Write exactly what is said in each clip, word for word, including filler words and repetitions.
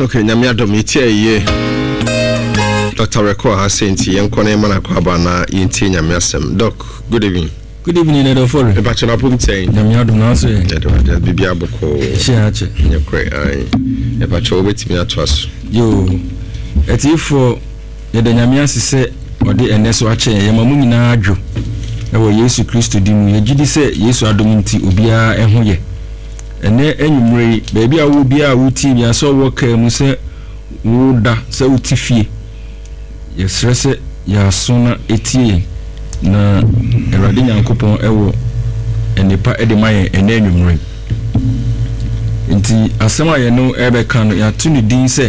Okay, nyame adom itie ye. Doctor Reko has sent yen kone mana kwaba na yinti nyame asem. Doc, good evening. Good evening, Edo Fore. E bacho na pum say. Nyame adom na so. Edo de bibia boko. Share che. Nye kwe ai. E bacho obetimi ato aso. Yo. Etifo ye de nyame asese ode eneso ache ye mamu nyina adwo. E wo Yesu Kristo dimu ye gidi se Yesu adom nti obia eho ye. Ene enwumre baby a wo bia wuti bia so wo ka mu se wo da se wuti fie. Ye srese ya sona etie na Erade Nyankopon ewo enipa edemaye ene enwumre. Nti asema ye no ebe kan ya tuni din se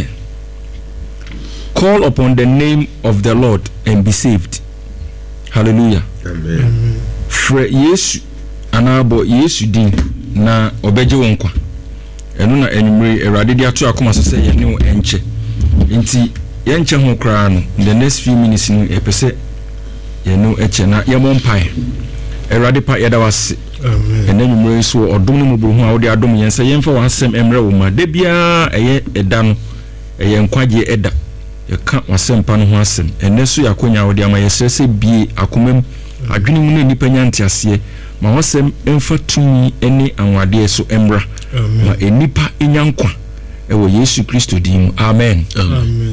call upon the name of the Lord and be saved. Hallelujah. Amen. Fre Yesu anabo Yesu din na obeje wonkwa. Eno na enwumre Erade di ato akoma so se ye ne wo enche. Nti ye nche ho kra no in the next few minutes no epese ye no eche na ye mompai. Erade pa ye da wase. Amen. Ene enwumre so odom no muburu ho a wode adom yen se ye mfa wasem emre wo ma de bia eye eda no eye nkwaje eda ye ka wasem pa no ho asem. Ene so yakonya wode ama ye sese bie akomam adwene mu na nipa nyanti ase ma wasem emfa tumi ene anwade so emra ma enipa enyankwa ewo Yesu Kristo dim. Amen. Amen.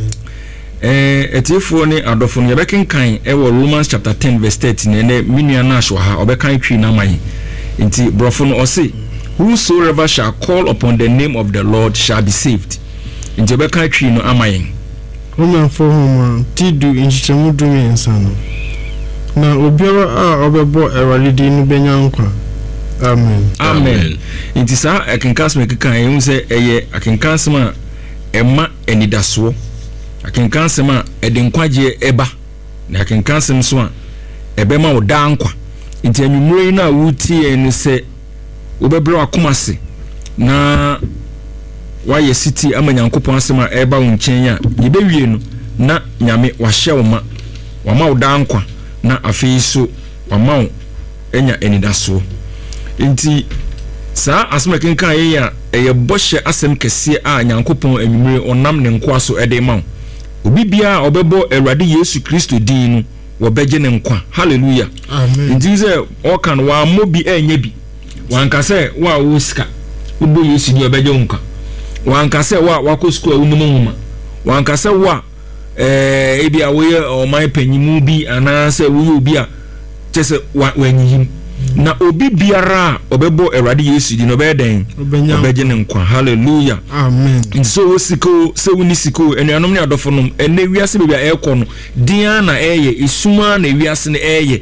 Eh etifo ni adofo no yebekenkan ewo Romans chapter ten verse thirteen ene minua na ahwo ha obekan twi na man nti brofo no ose whosoever shall call upon the name of the Lord shall be saved. Nti obekan twi no amayen Roman for home tidu inchemu dumi ensano na obiara a obebo Erade di no benyankwa. Amen. Amen. Nti sa akenkansem kekan ehun se eye akenkansem a ema enidaso akenkansem a edenkwaje eba na akenkansem so a ebema wo dankwa. Nti anwumre na wuti en se obebre akomase na waye city amanyankopon asem a eba wo nchen a yebewie no na nyame wahye wo ma wama wo dankwa na afei so wama wo enya enidaso. Nti sa asema kenkan ye ya eye bohye asem kese a Nyankopon anwumre onam ne nkwa so ede ma obi bia obebo Erade Yesu Kristo din no wo beje ne nkwa. Hallelujah. Amen. Nti ze o kan wa mobi enye bi wanka se wa wo sika ubo Yesu ni obeje nkwa wanka se wa wako school unum homa wanka se wa eh ebi a wo ye o man panyimu bi ana se wo obi a chese wa wanyihim na obi biara obebo Erade Yesu di no beden obeje ne nkwa. Hallelujah. Amen. So wosiko se woni siko enuanom ne adofo nom ene wiase bebia ekọ no dia na eye isuma na wiase ne eye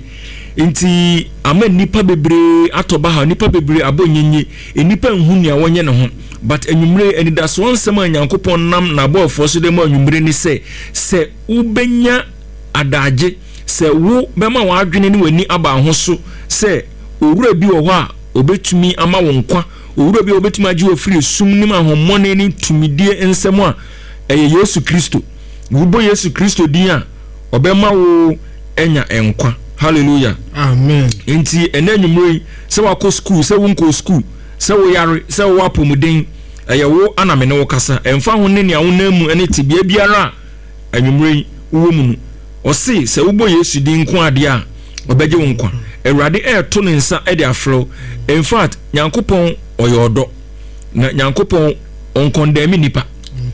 nti ama nipa bebre atoba ha nipa bebre abonyenye enipa nhunu a wonye ne ho but enwumre enidaso nsem a Nyankopon nam na abofo so dem enwumre ni se se ubenya adaje se wo bema wa adwene ni wani aba ho so se owura bi wo ho a obetumi ama wo nkwa owura bi obetumi agi wo free sum nim ahomone ni tumidie ensem a eye Yesu Kristo wubo Yesu Kristo din a obema wo enya enkwa. Hallelujah. Amen. Nti enanwumre se wako school se wonko school se wo yare se wo apomuden eye wo anamene wo kasa emfa ho ne ne awonam ene tibia biara anwumre wo mu no osi se wubo Yesu din nko ade a obeje wo nkwa. Erade e to ne nsa e de afro. In fact Nyankopon oyodo na Nyankopon on condemn nipa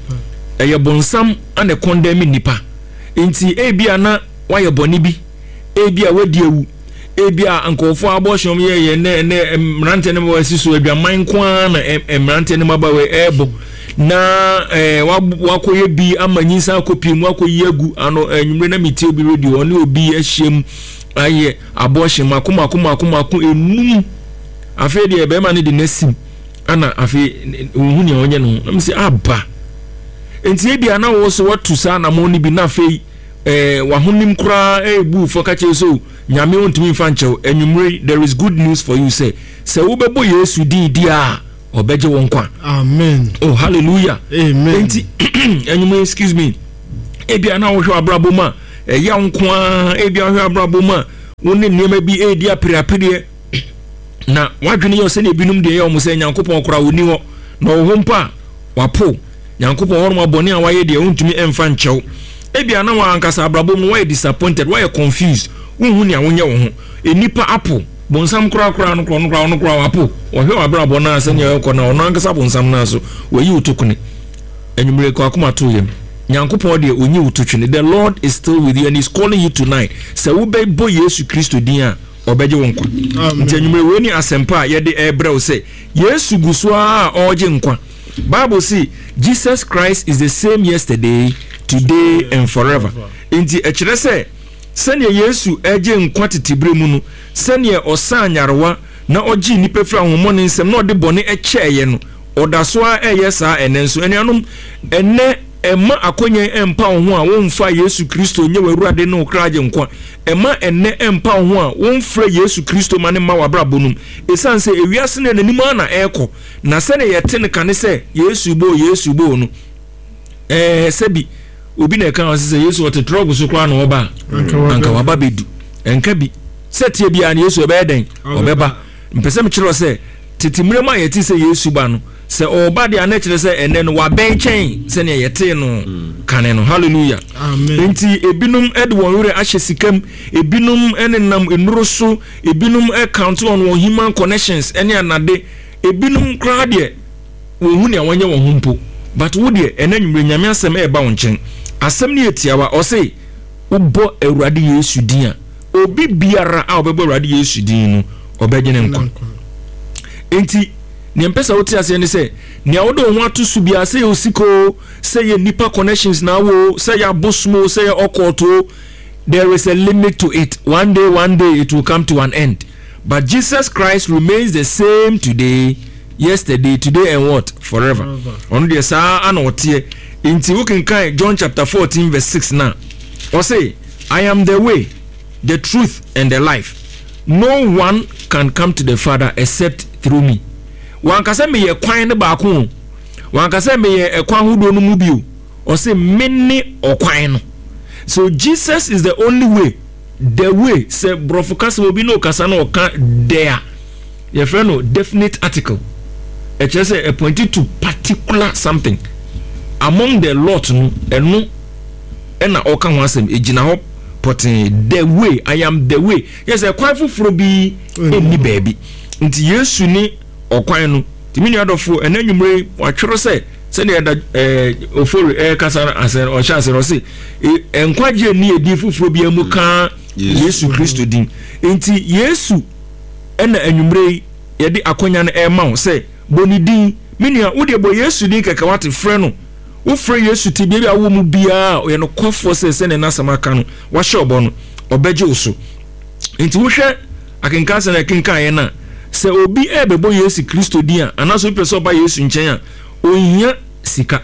eye bonsam ane condemn nipa nti e bia na waye boni bi e bia wadi ewu e bia ankofo abortion ye ye ne ne mrante ne wasi so adwaman kwa na mrante ne mabawe ebo na eh wakoye bi amanyisa akopi mu akoye agu ano enwumre na miti obi radio oni obi ahyem aye abortion makoma akoma akoma akoma enum afi de ebe ma ne de nasim ana afi ohuni onye no am se aba enti e bia na wo so watu sa na mo ni bi na afi eh wahonim kura e bu fo ka che so nyame ontumi fa nchew enwumre there is good news for you say se wo bebo Yesu din dia obeje won kwa. Amen. Oh hallelujah. Amen. Enti enwumre excuse me e bia na wo hwe abrabo ma e ya nkwa e bia hwe abrabo ma woni niema bi e dia priaprie na wadwene yo se ne binum de ye o mo se Nyankopon kura woni ho na wo hompa wapo nyankopɔn hɔ no abɔne a wayɛ deɛ wontumi ɛmfa nkyɛw ebia na wankasa abrabom no wayɛ disappointed wayɛ confused wonhu nea wonyɛ wo ho enipa apo bonsam kora kora no kora no kora no kora wapo ɔhwɛ wabrabɔ na sɛ nyɛ kɔ na ɔno ankasa bonsam na so wayi utokune enwumere kɔ akoma to yam nyankopɔn de onyi utotwene. The Lord is still with you and he's calling you tonight. Sɛ wobɛbɔ Yesu Kristo din a ɔbɛgye wo nkwa. Nti enwumere we ni asɛmpa a yɛde ɛbrɛ wo sɛ Yesu gu so a ɔgye nkwa. Bible say Jesus Christ is the same yesterday, today and forever. Nti ɛkyerɛ sɛ sɛnea Yesu ɛgye nkwa tetibre mu no sɛnea ɔsan nyarewa na ɔgye nipa fra homɔne nsɛm na ɔde bɔne ɛkyɛɛyɛ no ɔda so a ɛyɛ saa ɛnɛ nso ɛnuanom ɛnɛ ɛma akonye ɛmpa wo ho a womfa Yesu Kristo nye wawurade ne okragye nkwa ɛma ɛnɛ ɛmpa wo ho a womfrɛ Yesu Kristo ma ne ma wabrabonum esan sɛ ewiase ne nanim ana ɛkɔ na sɛ ne yɛte ne kane sɛ Yesu bo Yesu bo no eh sɛbi obi na ɛka wase sɛ Yesu ɔte trɔgo so kora na ɔba anka waba bedu ɛnka bi sɛ tie bia na Yesu ɛbɛyɛ den ɔbɛba mpɛsɛ me kyerɛ sɛ tetimire ma yɛte sɛ Yesu ba no sɛ ɔba de ana kyerɛ sɛ ɛnɛ no wabɛn kyɛn sɛ ne yɛte no kane no hallelujah amen. Nti ebinum ɛde wɔn wure ahyɛ sikam ebinum ɛne nam enuro so ebinum ɛ count on wɔn human connections ɛne anade ebinum kra deɛ wɔn hu ne wɔnyɛ wɔn ho mpo but wo deɛ ɛna nwumre nyame asɛm ɛba wɔn nkyɛn asɛm ne yɛtiawa ɔse wobɔ Awurade Yesu din a obi biara a ɔbɛbɔ Awurade Yesu din no ɔbɛgye ne nkwa. Enti ne mpesa wote ase ne sɛ nea wode ho ato so bia sɛ yɛ osiko sɛ yɛ nipa connections na wo sɛ yɛ abosmo sɛ yɛ okoto there is a limit to it. One day one day it will come to an end, but Jesus Christ remains the same today, yesterday, today and what forever. On the saa ana otie nti wo kan John chapter fourteen verse six na or say I am the way, the truth and the life. No one can come to the Father except through me. Wankasa me ye kwan ne baako wankasa me ye ekwan hodo no mu bio or say many okwan no. So Jesus is the only way, the way. Say brofokasa obi no kasa no oka there your friend no definite article it just say pointed to particular something among the lot no eno ena oka ho asem ejina ho potin the way. I am the way. Yes e kwan foforo bi eni baby nti Yesu ni okwan no timi ni adofo ena nwumre watwero sɛ sɛ ne da eh ofori eh kasa asɛ o sha asɛ ro se enkwaje ni edi foforo bi amu ka Yesu Kristo din nti Yesu ena nwumre ye de akonya no e ma wo sɛ boni din minia wo de bo Yesu din kaka wate frɛ no wo frɛ Yesu ti bia wo mu bia o ye no kofo sɛ sɛ ne nasama ka no wa hye obo no obɛgye wo so nti wo hwɛ akenka sɛ na kenka ye na sɛ obi ɛbɛbɔ Yesu Kristo din a anaso pɛ sɛ ɔba Yesu nkyɛn a ohia sika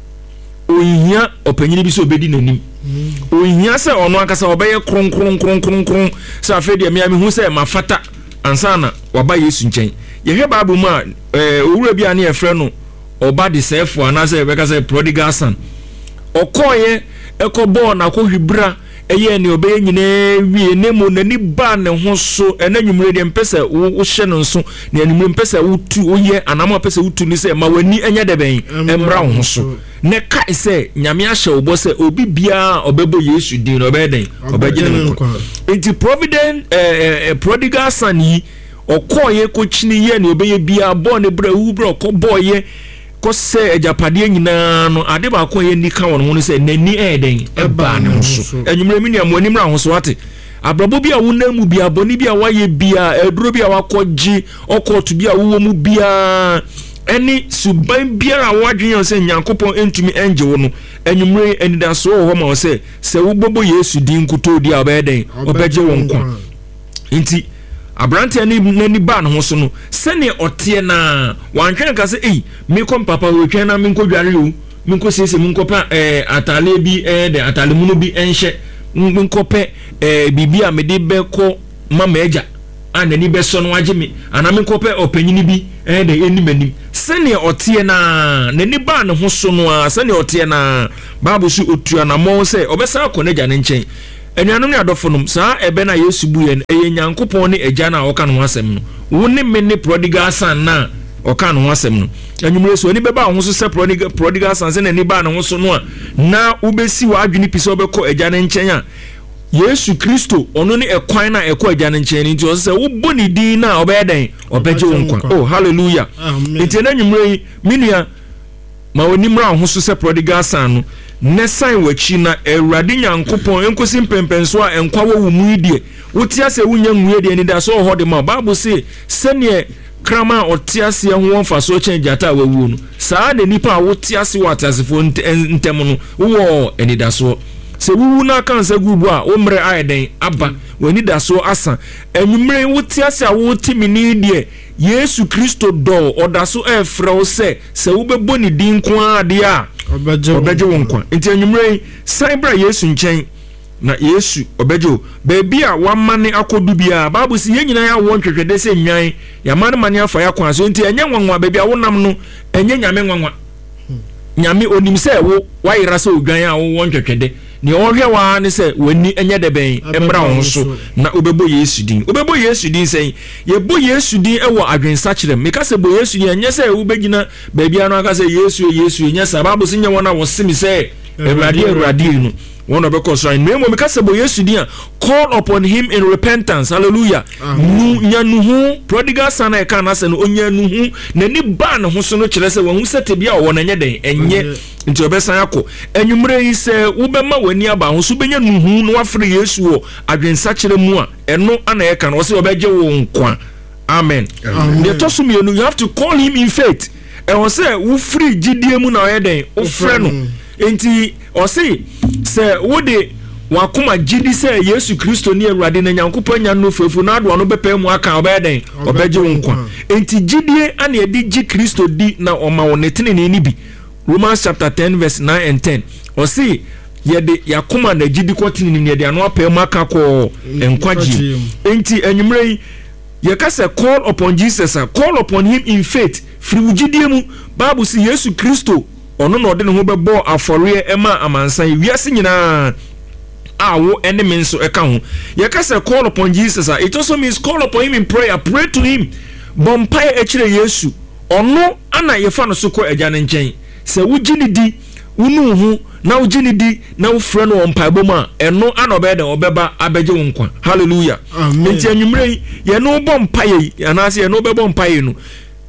ohia ɔpanyini bi sɛ obedi nanim ohia sɛ ɔno ankasa ɔbɛyɛ kron kron kron kron kron sɛ afɛ deɛ me hu sɛ mafata ansana waba Yesu nkyɛn yɛhwɛ Bible mu a ɛɛ owura bi a ne yɛfrɛ no ɔba de sɛfo anasɛ ɛbɛka sɛ prodigal son ɔkɔɔyɛ ɛkɔbɔɔ na akɔhwibra ɛyɛ ne obɛyɛ nyinaa wie ne mu nani ba ne ho so ɛna nwumre de mpɛsɛ wo hyɛ no nso ne animre mpɛsɛ wo tu oyɛ anam apɛsɛ wo tu ni sɛ ma wani ɛnyɛ de bɛn ɛmra wo ho so ne kai sɛ nyame ahyɛ wo bɔ sɛ obi bia ɔbɛbɔ Yesu din no ɔbɛyɛ den ɔbɛgye ne nkwa. Nti provident eh prodigal son yi ɔkɔɔyɛ kɔkyini yɛ ne obɛyɛ bia bɔ ne bra wu bra ɔkɔbɔɔyɛ kɔsɛ ajapadeɛ nyinaa no ade ba kɔ yɛ nika wɔn ho no sɛ nani ɛden ɛba ne ho so enwumre mi nea mo anim ra ho so ate abrabo bi a wona mu bi aboni bi a wayɛ bia aduro bi a wakɔgye ɔkɔto bi a wo mu bia ɛni suban biara wadwen sɛ nyankopɔn entumi ɛngye wo no enwumre anidaso wɔ hɔ ma wo sɛ sɛ wo bobo Yesu din kuto di a ɔbɛyɛ den ɔbɛgye wo nkwa. Nti abrante ani nani ba no ho so no sɛne ɔte na wantwen ka sɛ ei me kom papa wo twen na me nko dware o me nko sese me nko pa eh atale bi eh de atale mu no bi enhye me nko pɛ eh bibia me de bɛkɔ mama agya anani bɛso no agye me ana me nko pɛ opanyini bi eh de eni manim sɛne ɔte na nani ba no ho so no a sɛne ɔte na babu su otua na mo sɛ ɔbɛsa akɔ n'agya ne nkyɛn enuanom ne adofonom saa ebe na Yesu bu ye eye nyankopon ne agya na ɔka no asɛm no wo ne me ne prodigal son na ɔka no ho asɛm no anwumere so ani bɛba ho so sɛ prodigal prodigal son sɛ n'ani ba ne ho so no a na wobɛsi w'adwene pi sɛ wobɛkɔ agya ne nkyɛn a Yesu Kristo ɔno ne ɛkwan na ɛkɔ agya ne nkyɛn nti ɔsɛ sɛ wobɔ ne din na ɔbɛyɛ dɛn ɔbɛgye wo nkwa oh hallelujah nti na anwumere yi menua ma w'ani mmra ho so sɛ prodigal son no ne san w'akyi na Awurade Nyankopɔn enkosi mpɛmpɛnso a ɛnkwa wɔ wo mu yi deɛ wote ase wonya nwuye deɛ ni da so ɔhɔ de ma Bible say sɛneɛ krama ɔte ase ho wɔmfa so kyɛn gyata a wawuo no saa na nipa a wote ase wɔ atasefo ntɛm no wɔ anidaso sɛ wuwu na kan sɛ gubu a wo mmerɛ ayɛ den aba w'anidaso asa anwumere wote ase a wote mini deɛ Yesu Kristo dɔ ɔda so ɛfrɛ wo sɛ sɛ wobɛbɔ ne din ko ade a ɔbɛgye wo nkwa nti anwumere san bra Yesu nkyɛn na Yesu obejo beebi a wamane akodu bia Bible si ye nyina ya wo ntwetwede se nwan ya mane mane afa ya kwan so nti enye nwanwa beebi a wonam no enye nyame nwanwa nyame onim se wo wayira se odwan a wo ntwetwede ne ohwe wa ne se wani enye de ben embra wo so na obebo Yesu din obebo Yesu din sen ye bo Yesu din e wo adwensa kire me ka se bo Yesu din enye se wo begina beebi anu aka se Yesu Yesu enye sa Bible si nye wona wo simi se Ewurade Ewurade no one of because right name we because bo Yesu din call upon him in repentance hallelujah nu nyanu hu prodigal son e kan ase no onyanu hu na ni ba ne ho so no kire se wahu sete bia wo na nye den enye nti obesan akọ enwumre yi se wo be ma wani aba ho so benya nu hu no wafre Yesu wo adwensa kire mu a eno ana e kan wo se obegye wo nkwa amen the tosum you you have to call him in faith e wo se wo free gidie mu na o den wo frɛ no enti o se se wo de wakoma gidi se Yesu Kristo ni Awurade na Nyankopɔn nya no fefu na ado no bepa mu aka obeden obegye wo nkwa enti gidie ana e di gi Kristo di na oma wo netene ni bi Romans chapter ten verse nine and ten o se ye de yakoma na gidi kwotene ni de ano apa mu aka ko enkwagye enti anwumre ye ka se call upon Jesus call upon him in faith free gidie mu Bible si Yesu Kristo ono no de ne ho bebo afore ema amansan wiase nyina awo enemy nso eka ho ye ka say call upon Jesus it also means call upon him in prayer pray to him bompai ekire Yesu ono ana ye fa no so ko agya ne nkyɛn se wugini di wunu hu na wugini di na wofre no bompai bom a eno ana obeda obeba abegye wo nkwa hallelujah enti anwumre ye no bompai anase ye no be bompai no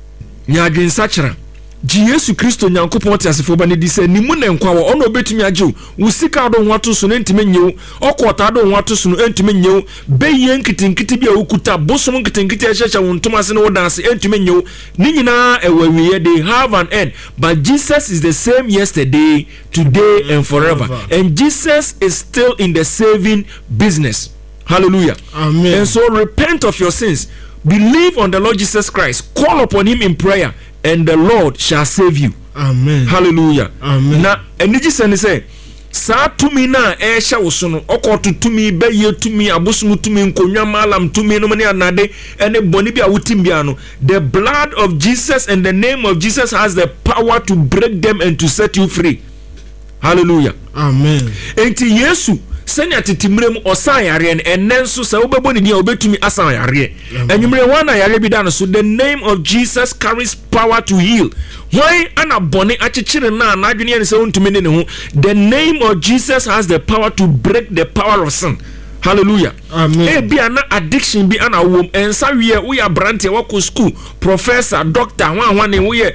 nya adwensa kyera Yesu Kristo Nyankopɔn te asefo ba ne di sɛ nimu na nkwa wo ono betumi agye wo sika do ho ato so no ntime nyew okota do ho ato so no ntime nyew beye nkitinkiti bia okuta bosom nkitinkiti ahyehye wo ntoma se no dance ntime nyew ni nyina ewawiye they have an end but Jesus is the same yesterday today and forever and Jesus is still in the saving business hallelujah amen and so repent of your sins believe on the Lord Jesus Christ call upon him in prayer and the Lord shall save you. Amen. Hallelujah. Amen. Na eniji sene say sa tumi na e hye wo so no okoto tumi be ye tumi abosumu tumi nkonwa malam tumi no ne anade ene boni bia wotim bia no the blood of Jesus and the name of Jesus has the power to break them and to set you free. Hallelujah. Amen. Enti Yesu senya titimrem osan yare en enenso se wobebo ni dia obetumi asan yare enwumre wana yare bi da no so the name of Jesus carries power to heal why ana bone akekire na na adwene en se wontumi ne ho the name of Jesus has the power to break the power of sin hallelujah amen e bia na addiction bi ana wom ensa wie wo ya brante wako school professor doctor wan wan ne wo ye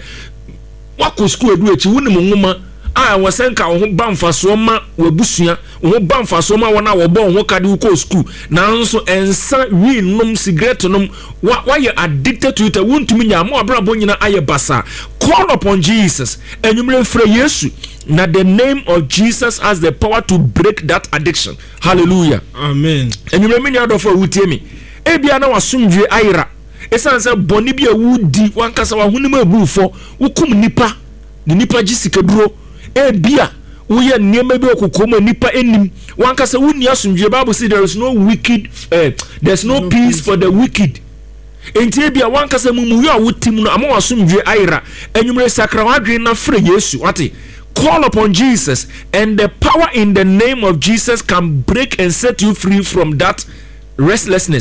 wako school edu echi wo ne mo nwoma ah wasenka wo bamfa so ma wabusua wo bamfa so ma wona wo bon wo kade wo ko school na nso ensa wi nom cigarette nom why you addicted to it wontumi nya ma abrabo nyina aye basa call upon Jesus enumre frɛ Yesu na the name of Jesus has the power to break that addiction hallelujah amen enumre me nya do for wutie mi e bia na wasomdwe ayira esan se boni bia wudi wankasa wa hunim abufo wukum nipa ni nipa gisikaduro e bia uye niema bi okukoma nipa enim wankasa wuni asumdwe Bible say there is no wicked uh, there's no, no peace, peace for the wicked enti bia wankasa mumu yo awutim no ama wasumdwe ayira enwumre sakra wadwe na frɛ Yesu wate call upon Jesus and the power in the name of Jesus can break and set you free from that restlessness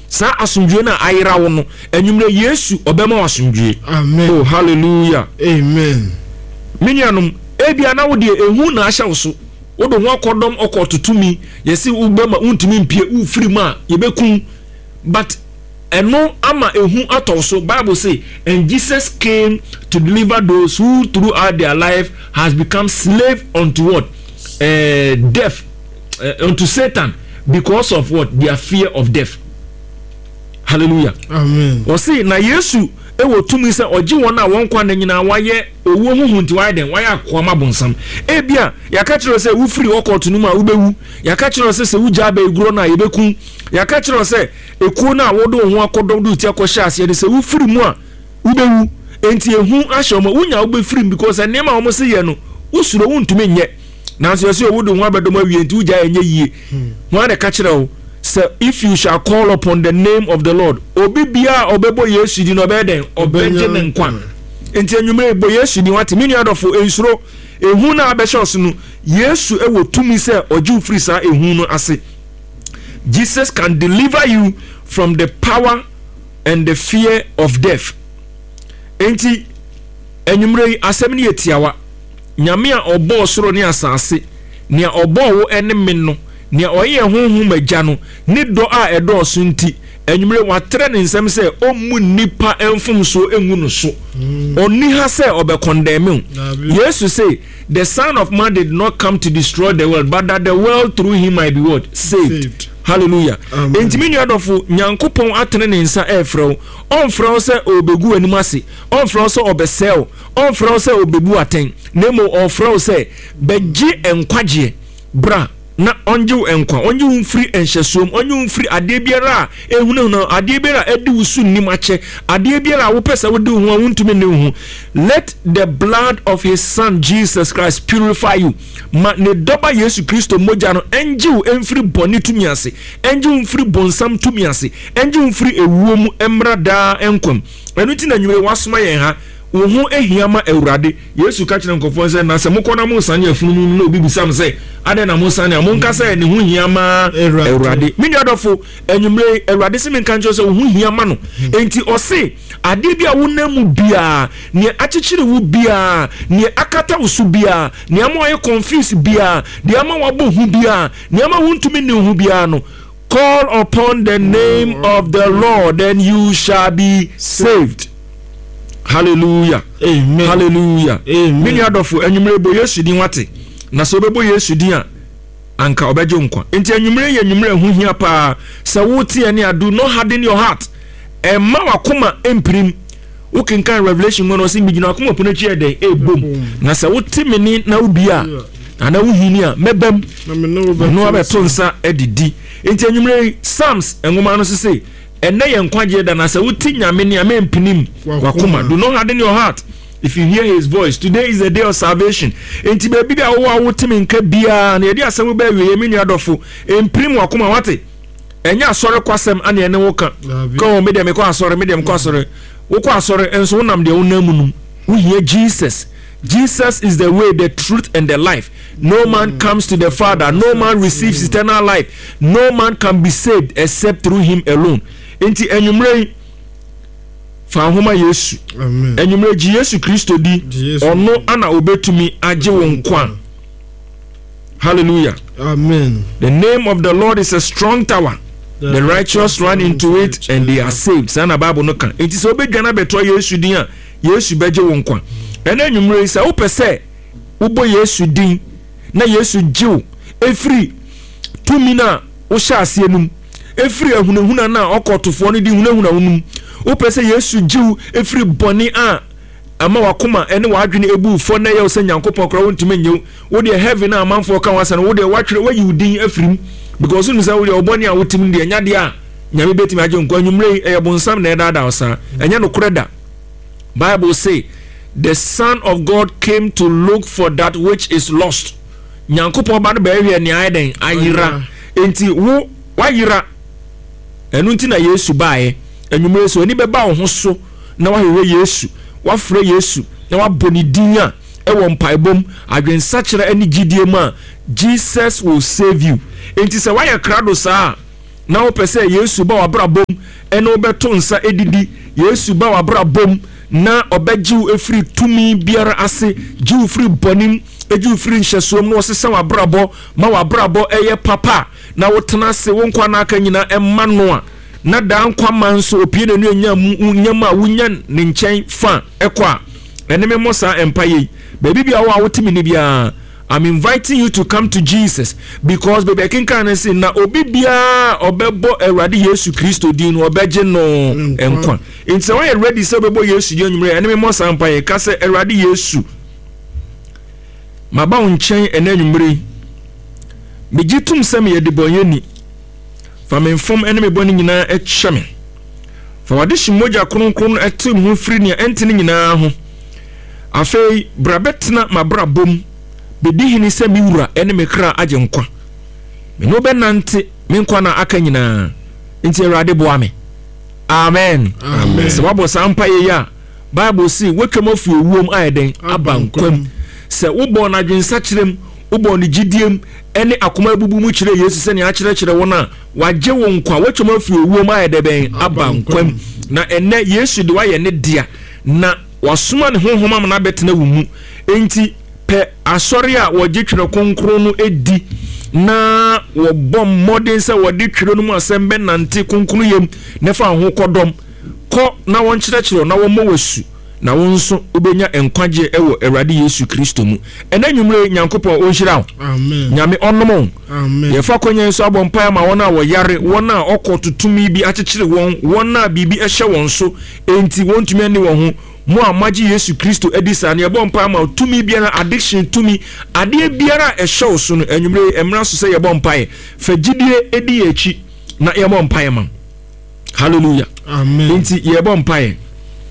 sa asomdwe na ayira wo no enwumre Yesu obema wasomdwe. Amen. Oh hallelujah. Amen. Minianum ebia na wo de ehu na ahya wo so wo do ho akodom okotutumi yesi ubema untumi mpie ufiri ma yebekun but eno ama ehu ato so. Bible say and Jesus came to deliver those who throughout their life has become slave unto what uh, death uh, unto Satan because of what their fear of death. Hallelujah. Amen. O say na Yesu e wo tumi se oji won a won kwa na nyina waye owo huhu nti waye den waye akoma bonsam e bia ya ka kire se wo free okot nu ma wo bewu ya ka kire se se wo ja ba eguro na yebekun ya ka kire se ekuo na wo do ho akodo do ti akosha ase de se wo free mu a wo bewu enti ehu ahyomo wo nya wo be free because enema wo se ye no wo suro wo ntumi nye na so se wo do ho abedom awie enti wo ja enye yie ho ade ka kire wo. So if you shall call upon the name of the Lord, obibia obebo Yesu di no beden obeje ne nkwa. Enti enwumre bo Yesu di wati mini adofo ensuro ehu na abehye osunu Yesu ewo tumi se oju free sa ehu no ase. Jesus can deliver you from the power and the fear of death. Enti enwumre asem ne yetiawa nyame a obo soro ne asase ne obo wo ene men no ne oye honhom magya no ne do a edo so nti enwumre watre ne nsem se ommu nipa enfum so engu no so onni ha se obekondeme. Jesus say the Son of Man did not come to destroy the world but that the world through him might be what saved, saved. Hallelujah. Enti adofo nyankopon atene ne nsa efrew onfrew se obegu animase onfrew se obesel onfrew se obebu aten nemo onfrew se beji enkwagye bra na onju enkwa onju free enhyesom onju free ade biara ehunu na ade biara edi wusu nimache ade biara wo pesa wo de hu wontumi ne hu. Let the blood of his son Jesus Christ purify you. Ma ne doba Yesu Kristo moja no enju emfiri boni tumi ase enju emfiri bonsam tumi ase enju emfiri ewuom emra da enkom enu ti na nwure wasoma yen ha wo hu ehiama Awurade Yesu ka kire nkofo se na se mukona mu sanye afunu no obi bisam se ade na mu sanye amonka se ne hu hiama Awurade mini adofo enwumre Awurade se menka njo se wo hu hiama no enti o se ade bia wo namu bia ne akikire wo bia ne akata wo su bia ne ama ye confuse bia de ama wabo hu bia ne ama wontumi ne hu bia no call upon the name of the Lord and you shall be saved. Hallelujah. Amen. Hallelujah. Amen. Mini adofo enwumre bo Yesu din wate na so bebo Yesu din a anka obeje nkwa enti enwumre ye enwumre hu hia pa se wo tie ne ado no harden your heart emma wakoma empirim wo kenkan Revelation no se migina wakoma pono chi eden ebom na se wo timini na ubi a ana wo hini a mebam no abeto nsa edidi enti enwumre Psalms enwoma no se se ene ye nkwaje da na se wuti nyame ne ame mpinim wakoma. Do not harden your heart if you hear his voice. Today is the day of salvation. Enti be bibia wo awotimi nka bia na ye dia asem ba wie mi nuadofo emprim wakoma wate enya asore kwasem ane ene woka ko me dem ko asore me dem ko asore wo ko asore enso wonam de wonamunum wo hear Jesus. Jesus is the way, the truth, and the life. No man comes to the Father. No man receives eternal life. No man can be saved except through him alone. Enti enumere fa homa Yesu. Amen. Enumere ji Yesu Kristo di ono ana obetumi age won kwa. Hallelujah. Amen. The name of the Lord is a strong tower. The, the righteous run into it and they are saved. Sana Bible no kan. Enti so bedwana beto Yesu din a Yesu beje won kwa. Ene enumere sa wo pese wo bo Yesu din na Yesu jiw efri tumi na wo sha ase enum efri ahunahuna na okotofo no di hunahuna unum wo pese Yesu jiw efri boni a ama wakoma ene wadwene ebu fo na ye wo se Nyankopon kra wontumi nyew wo de heaven na amanfo ka wasa no wo de watwere wa yiwdin efrim because unu say wo de oboni a wotim de nya de a nyame betimi age nkwa nwumre e bonsam na edada osa enya no koreda. Bible say the Son of God came to look for that which is lost. Nyankopon ba no ba hwe ne ayden ayira enti wo wayira enu nti na Yesu baaye enwumre so ni beba wo ho so na wahwe Yesu wafre Yesu na waboni din a ewo mpaibom adwensa kire ani gidie ma Jesus will save you. Enti se waya krado saa na wo pese Yesu ba wabrabom ene obeto nsa edidi Yesu ba wabrabom na obegiw efiri tumi biara ase giw free bonim egiw free nhyesom no osesa wabrabo ma wabrabo eye papa na wotena se wonkwa na aka nyina emma no a na da nkwa manso opie na nu nyam nyama wunyan ne nchen fa ekwa ene me mosa empaye baby bia wo a wotimi ni bia I'm inviting you to come to Jesus because baby king can say na obi bia obebo Awurade Yesu Kristo din obeje no enkwa nti when you ready say obebo Yesu din nwumre ene me mosa empaye ka say Awurade Yesu maba unchen ene nwumre megitum sem ye de bonyani fa me fom ene me boni nyina echame fa wade shimoja kronkron etim ho firi ne entene nyina ho afei brabetna mabrabom bedi hini se miwura ene me kra agye nkwa me no benante me nkwa na aka nyina nti Awurade boa me amen amen se wabo sampa ye ya Bible si wetwamofu ewuom ayeden abankwam se wobo na dwensa kyerem wobo ne gidiem ene akoma bubu mu kyere Yesu se ne a kyere kyere wona wagye wo nkwa wetwamofu ewuom ayeden abankwam na ene Yesu de wa ye ne dia na wasoma ne honhoma na betena wo mu enti pe asori a wogye twere konkron no edi na wo bom modern se wodi twere no mu asembe nante konkron yem ne fa ho kodom ko na won kyerɛkyerɛ na wo mo wasu na won so obenya enkwagye ewo Awurade Yesu Kristo mu ena nwumre Nyankopɔn onhyira amen nyame onnom amen ye fa konyen so abompa ma wona wo yare wona okotutumi bi akyekyere won wona bibi ehye won so enti wontumi ani wo ho mo amaji Yesu Kristo edisa ne yebompa ma tumi biara addiction tumi ade biara ehye so no enwumre emra so se yebompa e fagidie edi echi na yebompa e ma hallelujah amen enti yebompa e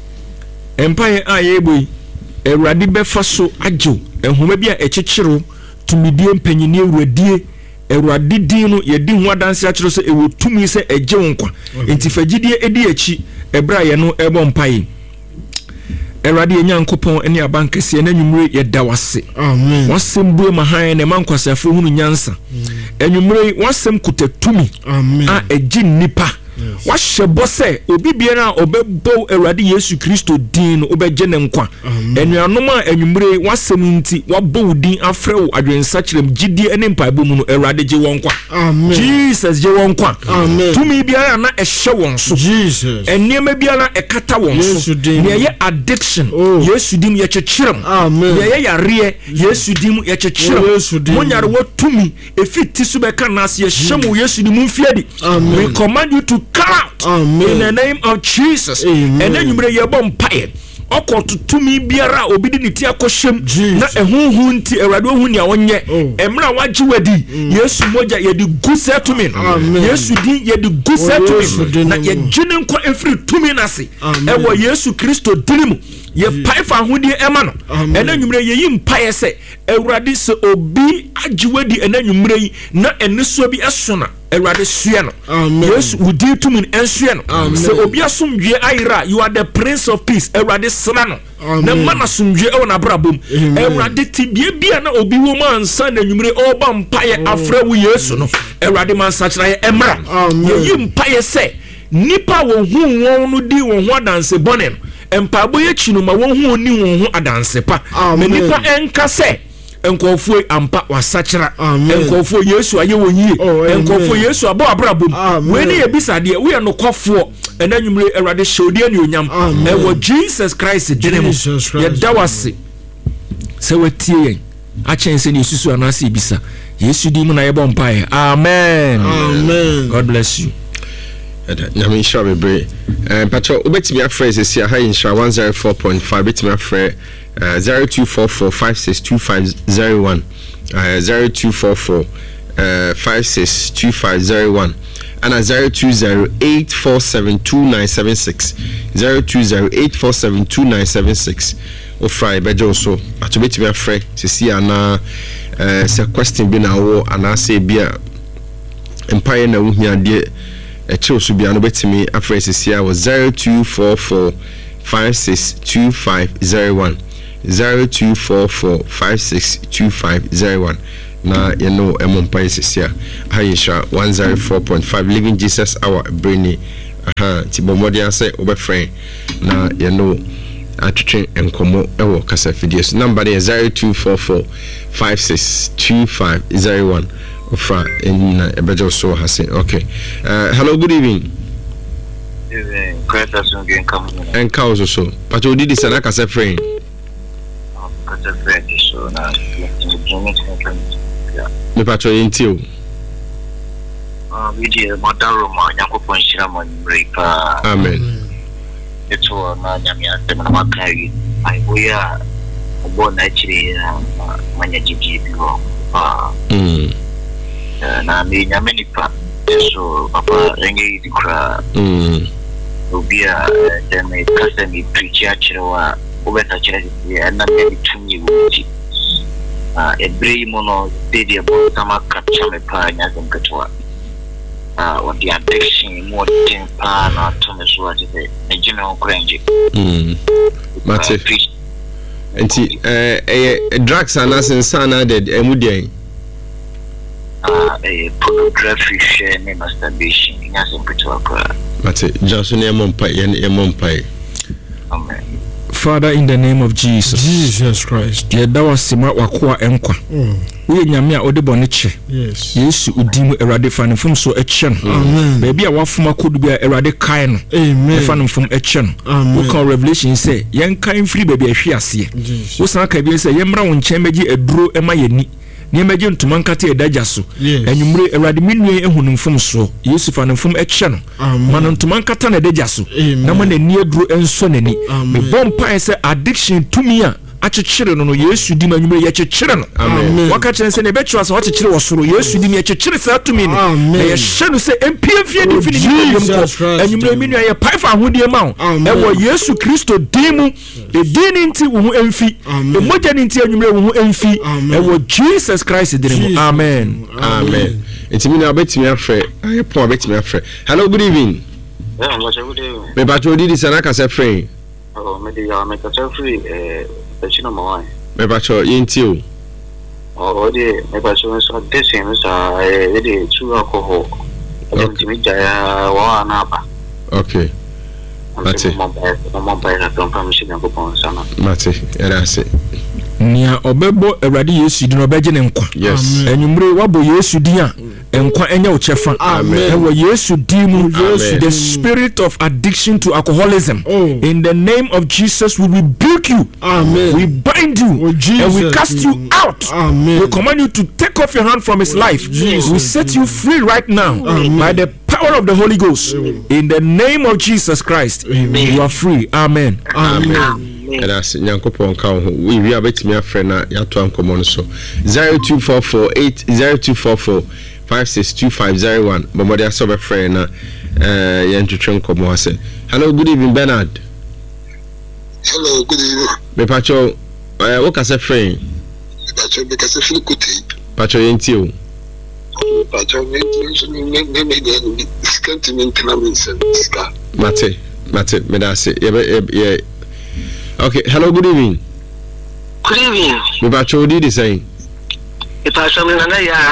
empire a yeboy Awurade befa so agyo ehoma bi a ekyekyerew tumidie mpanyini Awuradie Awurade din no yedi ho adanse akyero so ewo tumi se egye wonkwa enti fagidie edi echi ebra ye no ebompa e Awurade Nyankopɔn ene abankese na nwumre yeda wase amen wasem bue mahan ne mankwasafo hunu nyansa enwumre wasem kutatumi amen a egye nipa wahye bose obi biara obebo Awurade Yesu Kristo din obegye ne nkwa enuanom a enwumre wasem nti wabo din afrew adwensa kyerem gidie ene mpaebo mu no Awurade gye won kwa amen Jesus gye won kwa amen tumi biara na ehye won so Jesus enema biara ekata won so ne ye addiction Yesu din ye kyekyerem amen ne ye yare Yesu din ye kyekyerem monyare wo tumi efiti so beka na se ye hyemu Yesu din mu fiadi we command you to come out amen in the name of Jesus amen and then you bring your bomb pie okotutumi biara obidi niti akoshem na ehunhu nti Awurade ohun ya wonye emra wagye wadi Yesu moja ye di guse to me Yesu din ye di guse to me na ye gine nkwa efiri tumi nase ewo Yesu Kristo dinimu ye paifa ahudie ema no ena nwumre ye yim paye se Awurade se obi agye wadi ena nwumre na eneso bi esona Awurade sua no Yesu udi tumi ensua no se obi asomdwe ayira you are the Prince of Peace Awurade sra no na mana somdwe e wona brabom Awurade tibie bia na obi wo mansa na nwumre oba mpaye afra wo Yesu no Awurade mansa kyera ye emra ye yim paye se nipa wo hu won no di wo ho adanse bone empabo ye chinu ma wo hu oni wo ho adanse pa me nipa enka se enkofo ampa wasachira enkofo Yesu aye wonyi enkofo Yesu abo abrabom we ne yebisade we no kwafo ena nwumre Awurade hyodi ani onyam e wo Jesus Christ dinemo ye dawase se wetie yen a chense ne susu anase ibisa Yesu di mu na yebom pae amen amen God bless you nyame insha bebre eh pacho obetimi afre sesi ha insha one oh four point five betimi afre uh, zero two four four five six two five zero one uh, zero two four four uh, five six two five zero one and a zero two zero eight four seven two nine seven six zero two zero eight four seven two nine seven six o fry bejo so atobetimi afre sesi ana uh, se question bi na wo ana se bia empire na wo hia de e chill so bia no betimi afre sesi a was zero two four four five six two five zero one zero two four four five six two five zero one na you know emo mpa sisia Aisha one oh four point five Living Jesus Hour brainy aha ti bomodi ase obefren na you know atwetwe enkomo ewo kasa fidies number is zero two four four five six two five zero one ofra in ebejo so hase. Okay, uh, hello, good evening. Evening, Kreta Sungen come and cows so but you did this and kasa friend kasa friend so na me patro intio ah we dey modaro ma yakopon shira mo breaka. Amen. It's all na nyamia tem na makai ai boya obo na chiri na manya jiji biwo ah mm na mi nyameni pa so papa rengi dikra mm obia dem e kasa mi preach achirwa obeta chira ya na me tumi wuti ah ebrei mono dedi abo tama capture me pa nyazem katwa ah what the addiction more thing pa na to me so ati the general cringe mm mate enti eh eh drugs anasin sana dead emudian ah eh pornography share me masturbation nyazem katwa kwa mate Johnson emompa yen emompa. Amen. Father, in the name of Jesus. Jesus Christ. Yeah, that was sima wakwa enkwa. We nyame a ode bone che. Yes. Yesu udimu erade fa nfum so eche no. Amen. Baby a wafuma kodu bia erade kai no. Amen. Fa nfum eche no. Amen. We can Revelation say yen kan free baby ahwe ase. Jesus. Wo san ka bia say yemra won chen meji eduro ema yeni. Ni meji ntuma nkate edaja so. Enwumre erade menue ehunu nfum so. Yesu fa nfum eche no. Man ntuma nkata na edaja so. Na mo na ni eduro enso nani. Me bompa say addiction to me a achechire no no Yesu di manwumre ye chechire no. Amen. Waka chen se ne betwa so achechire wo soro Yesu di me chechire sa to me no. Na ye hye say empie fie di fini ni ko. Enwumre mi nua ye paifa ahodie ma wo. E wo Yesu Kristo di mu e di ni nti wo emfi. E moja ni nti enwumre wo emfi. E wo Jesus Christ di mu. Amen. Amen. Enti mi na betimi afre. Aye po betimi afre. Hello, good evening. Yeah, good evening. Me patro di this na kasa friend. Oh, me dey me kasa free eh Pachino Mawai. Me patro yentio. Oh, de me patro so desin so eh de two alcohol. Okay. Me jaya wa na ba. Okay. Mate. Mama ba na don permission go pon sana. Mate, era se. Nia obebo Awurade Yesu di no beje ne nkwa. Yes. Enwumre wabo Yesu di a nkwa enya wo chefa. Amen. Ewo Yesu di mu the spirit of addiction to alcoholism. Oh. In the name of Jesus we rebuke you. Amen. We bind you Oh, Jesus. and we cast you out. Amen. We command you to take off your hand from his life. Jesus. We set you free right now. Amen. By the power of the Holy Ghost. Amen. In the name of Jesus Christ. Amen. You are free. Amen. Amen. Era se nyankopon ka ho. We wi abetimi afre na yato ankomo no so. zero two four four eight zero two four four five six two five zero one. Bomode aso be frɛ na eh yentwetwe nkomo ase. Hello, good evening Bernard. Hello, good evening. Me pacho eh wo kasa frɛ. Pacho me kasa frɛ kuti. Pacho yentio. Pacho me me me me me scanty me tenaments ska. Mate, mate, me da se. Ye ye. Okay, hello, good evening. Good evening. Me pacho di the same. If I show me na ya.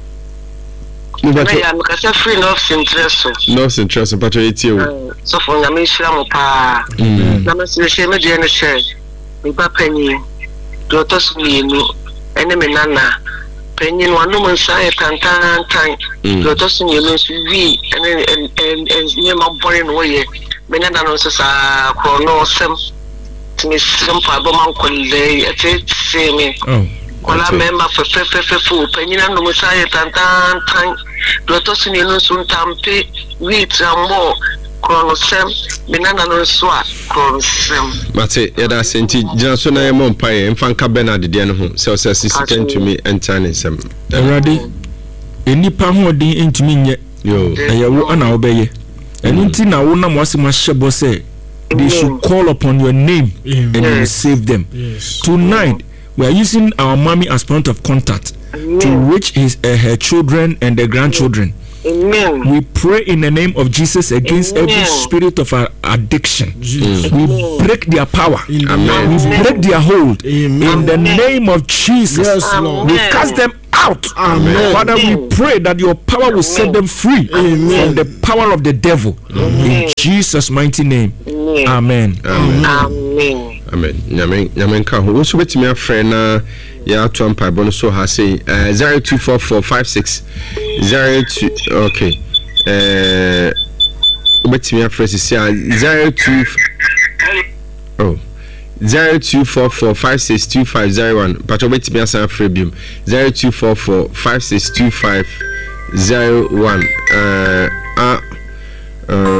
Me Na pacho ya me kasa free no interest. no interest pacho yentio. So for na me shira mo pa. Na me se she me de no share. Me ba panyi. Do to so mi nu. Ene me nana. Panyi no anu mo nsa e tantan tan. Do to so mi nu so wi ene en en ye ma bore no ye. Me nana no so sa kro no sem. Me sem pa bo man kolle ate se me. Oh. Kola member for fe fe fe fu panyi na no mo sa e tantan tan. Do to so mi nu so ntampe wi trambo. Kronosem binana no so a kronosem Mate yada senti jina so na yemo mpae mfanka Bernard de no ho se o se sisi to me entane sem Awurade enipa ho odin entumi nye yo eyewo ana obeye eni nti na wo na mo asem ahyebo say they should call upon your name Amen. and you will save them. Yes. Tonight we are using our mommy as point of contact to reach his uh, her children and their grandchildren. Amen. We pray in the name of Jesus against Amen. every spirit of uh, addiction. Jesus. We break their power. In the Amen. We break their hold. Amen. In the name of Jesus. Yes, Lord. We cast them out out. Amen. Father, we pray that your power will set them free Amen. from the power of the devil. Amen. In Jesus' mighty name. Amen. Amen. Amen. Amen. Nyame nyame nka ho. Wo so betimi afrɛ na ya to ampa bo no so ha say zero two four four five six zero two. Okay. Eh betimi afrɛ sisi zero two oh zero two four four five six two five zero one. Pacho betimi asan afrɛ biom zero two four four five six two five zero one. Uh uh uh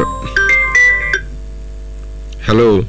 hello.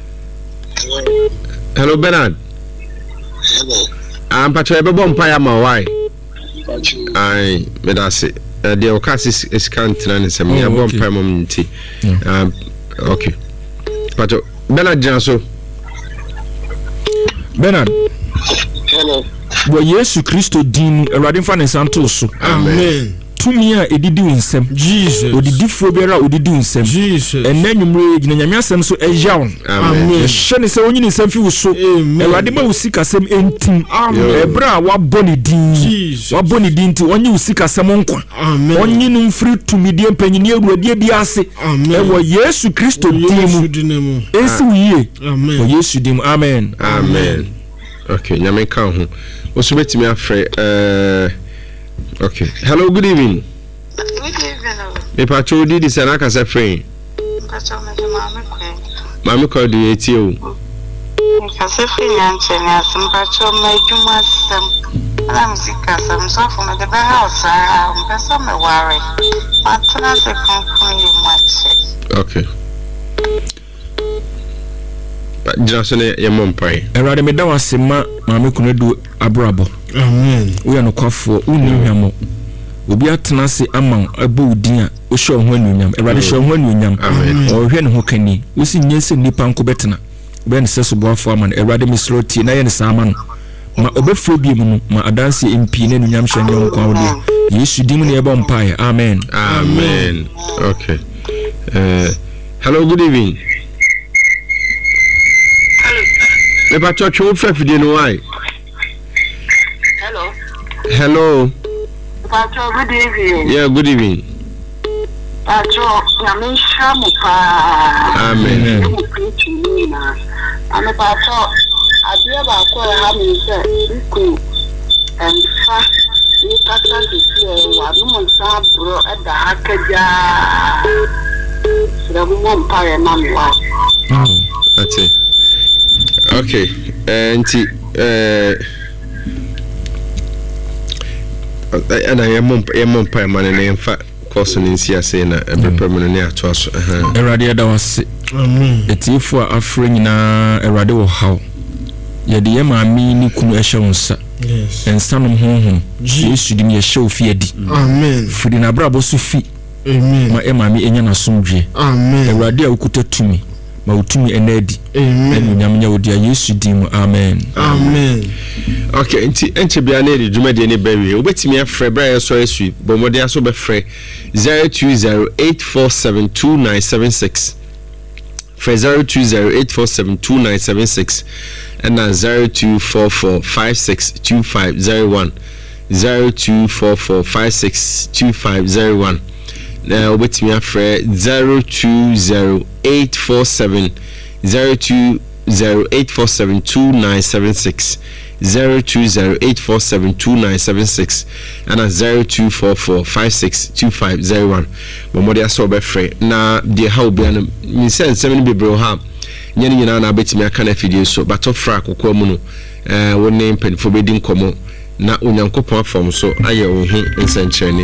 Hello Bernard. Hello. I'm Pacho Ebebo Mpaya ma why? Pacho. Ai, me da se. Eh de okasi is can't na se me abo Mpaya mom nti. Um okay. Pacho Bernard Janso. Bernard. Hello. Bo Yesu Kristo din Awurade fa ne santo so. Amen. Tumi a edidi unsem. Jesus. Odidi fuobiara odidi unsem. Jesus. Enne nwumre gina nyame asem so eja won. Amen. Hye ne se onyi ne nsem fi wo so. Amen. Awurade ma wo sika sem entim. Amen. Ebra wa boni din. Jesus. Wa boni din ti onyi wo sika sem nkwa. Amen. Onyi no mfiri tumidie mpanyini awurade bi ase. Amen. Ewo Yesu Kristo din mu. Dinemu. Esi wiye. Amen. Wo Yesu din mu. Amen. Amen. Okay, nyame ka ho. Wo so betimi afrɛ eh okay. Hello, good evening. Good evening. Me Pacho di di sana ka se frɛ. Pacho me de mama kwen. Mami ko di eti o. Ka se fi nyanche ni asem Pacho me dwuma sem. Ala muzika sem so for me de be house ah, me so me worry. Matuna se konkon yi mache. Okay. But just ne ye mompai. Awurade me da wasema maame kunu du abrabo. Amen. Wo ya no kwafo, wo ni hwamo. Obi atena se ama abo udin a wo hwe ho anuonyam. Awurade hwe ho anuonyam. O hwe ne ho kani. Wo si nyense nipa nko betena. Be ne seso boafo ama no. Awurade me sloti na ye ne saama no. Ma obefro bi mu no, ma adanse mpi ne anuonyam hwe ne nkwa wo de. Yesu dim ne ye bo mpae. Amen. Amen. Okay. Uh hello, good evening. Me Pacho cho fefide no why? Hello. Hello. Pacho, good evening. Yeah, good evening. Pacho, na me shamu pa. Amen. Ame Pacho, adia ba ko ha mi se iku emfa ni kata si wa no mo sa bro e da akaja. Sira mo mpa ya na mi wa. That's it. Okay. Anti eh ana ye mom ye mom pa man na emfa course ni nsia say na ebrepem ne ato aso. Eh. Awurade da wase. Amen. Etifo afre nyina Awurade wo haw. Ye de ye maami ni kunu ehye wonsa. Yes. Ensanom honhom. Yesu dim ye hye ofi adi. Amen. Fudi na brabo so fi. Amen. Ma e maami enya na somdwe. Amen. Awurade a ukuta tumi. Ma utumi enadi. Amen. Enu nyamnya wodia Yesu dim. Amen. Amen. Okay, nti enche bia na edi dwuma de ne bawie. Obetimi afre bra ye so esu. Bomode aso be frɛ zero two zero eight four seven two nine seven six. For zero two zero eight four seven two nine seven six and then zero two four four five six two five zero one zero two four four five six two five zero one. Now with me afre zero two zero eight four seven zero two zero eight four seven two nine seven six zero two zero eight four seven two nine seven six and a zero two four four five six two five zero one. Momodia so be free na de how be an me say seven be bro ha nyane nyina na betimi aka na fidie so but ofra kokwa mu no eh woni pen fo be din komo na onyankopon afom so aye wo ho nsenkyerene